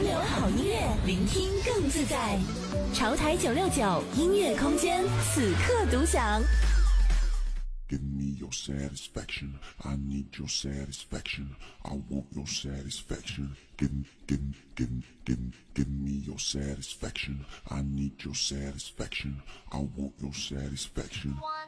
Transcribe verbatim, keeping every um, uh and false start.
流好音乐，聆听更自在。潮台九六九音乐空间，此刻独享。 Give me your satisfaction. I need your satisfaction. I want your satisfaction. Give, give, give, give, give me your satisfaction. I need your satisfaction. I want your satisfaction.